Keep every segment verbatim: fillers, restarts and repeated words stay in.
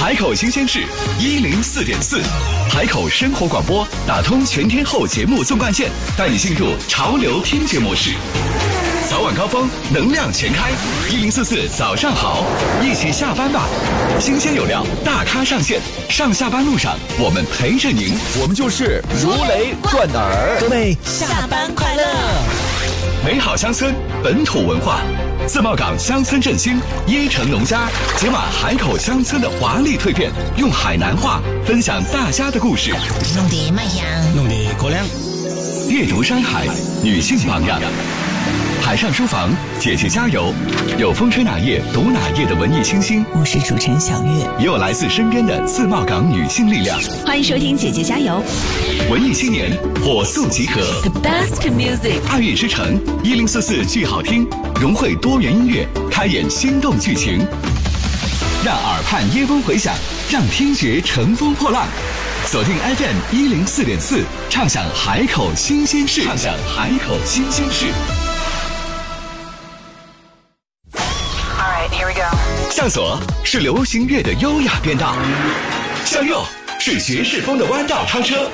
海口新鲜事一零四点四，海口生活广播打通全天候节目纵贯线，带你进入潮流听觉模式。早晚高峰，能量全开，一零四四早上好，一起下班吧。新鲜有料，大咖上线，上下班路上我们陪着您， 我们就是如雷贯耳。 各位下班快乐！ 美好乡村，本土文化。自贸港乡村振兴，椰城农家解码海口乡村的华丽蜕变，用海南话分享大家的故事。 弄得卖香， 弄得过凉。 阅读山海，女性榜样。海上书房，姐姐加油！有风吹哪页读哪页的文艺清新， 我是主持人小月， 也有来自身边的自贸港女性力量。 欢迎收听姐姐加油！ 文艺青年火速集合 ，The best music， 爱乐之城一零四四剧好听，融汇多元音乐，开演心动剧情，让耳畔耶风回响，让听觉乘风破浪。锁定 F M 一零四点四，畅享海口新鲜事，畅享海口新鲜事。向左是流行乐的优雅变道，向右是爵士风的弯道超车。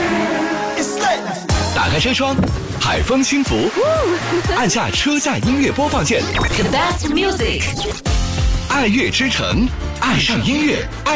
打开车窗，海风轻拂，按下车载音乐播放键。 The best music， 爱乐之城，爱上音乐。